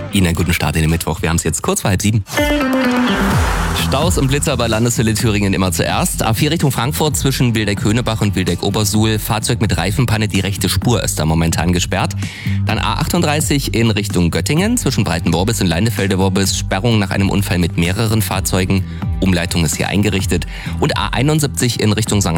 Ihnen einen guten Start in den Mittwoch. Wir haben es jetzt kurz vor 6:30. Staus und Blitzer bei Landeshülle Thüringen immer zuerst. A4 Richtung Frankfurt zwischen Wildeck-Höhnebach und Wildeck-Obersuhl. Fahrzeug mit Reifenpanne, die rechte Spur ist da momentan gesperrt. Dann A38 in Richtung Göttingen zwischen Breitenworbis und Leinefelde-Worbis. Sperrung nach einem Unfall mit mehreren Fahrzeugen. Umleitung ist hier eingerichtet. Und A71 in Richtung St.